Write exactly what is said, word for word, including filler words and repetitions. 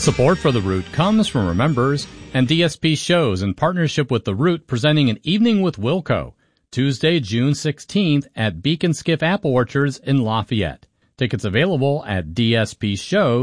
Support for The Root comes from our members and D S P Shows in partnership with The Root, presenting an Evening with Wilco, Tuesday, June sixteenth at Beacon Skiff Apple Orchards in Lafayette. Tickets available at D S P shows.